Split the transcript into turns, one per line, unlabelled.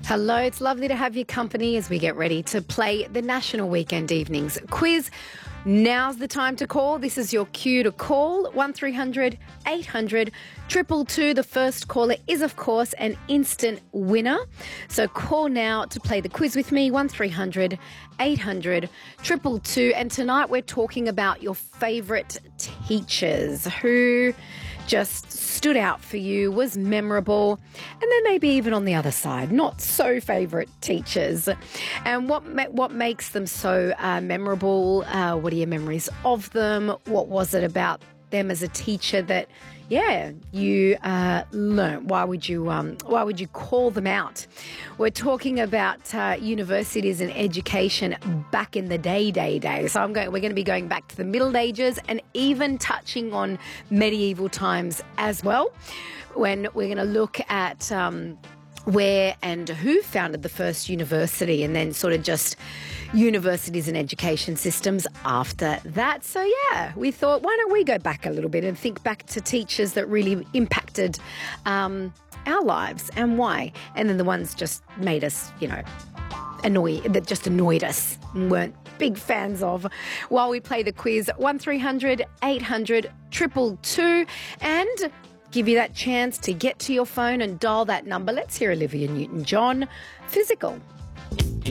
Hello, it's lovely to have your company as we get ready to play the National Weekend Evenings quiz. Now's the time to call. This is your cue to call. 1300 800 222. The first caller is, of course, an instant winner. So call now to play the quiz with me. 1300 800 222. And tonight we're talking about your favourite teachers who just stood out for you, was memorable, and then maybe even on the other side, not so favourite teachers. And what makes them so memorable? What are your memories of them? What was it about them as a teacher that, you learnt? Why would you call them out? We're talking about universities and education back in the day. So we're going to be going back to the Middle Ages and even touching on medieval times as well, when we're going to look at where and who founded the first university, and then sort of just universities and education systems after that. So we thought, why don't we go back a little bit and think back to teachers that really impacted our lives and why, and then the ones just made us, that just annoyed us and weren't big fans of, while we play the quiz. 1300 800 222, and give you that chance to get to your phone and dial that number. Let's hear Olivia Newton-John, Physical.